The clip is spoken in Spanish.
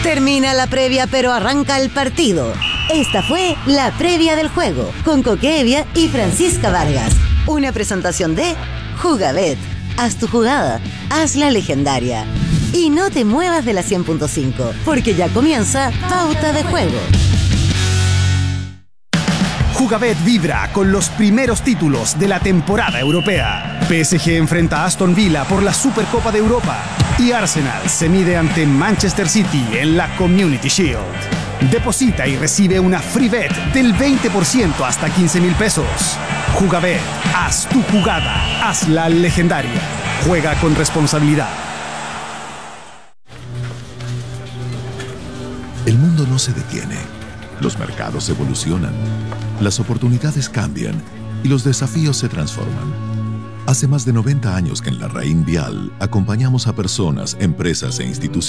Termina la previa, pero arranca el partido. Esta fue la previa del juego, con Coque Evia y Francisca Vargas. Una presentación de Jugabet. Haz tu jugada, hazla legendaria. Y no te muevas de la 100.5, porque ya comienza Pauta de Juego. Jugabet vibra con los primeros títulos de la temporada europea. PSG enfrenta a Aston Villa por la Supercopa de Europa y Arsenal se mide ante Manchester City en la Community Shield. Deposita y recibe una free bet del 20% hasta 15,000 pesos. Jugabet, haz tu jugada, hazla legendaria. Juega con responsabilidad. El mundo no se detiene. Los mercados evolucionan. Las oportunidades cambian y los desafíos se transforman. Hace más de 90 años que en La Raín Vial acompañamos a personas, empresas e instituciones